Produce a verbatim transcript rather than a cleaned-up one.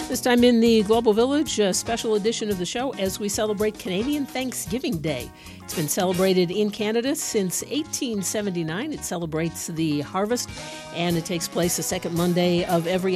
This time in the Global Village, a special edition of the show as we celebrate Canadian Thanksgiving Day. It's been celebrated in Canada since eighteen seventy-nine. It celebrates the harvest, and it takes place the second Monday of every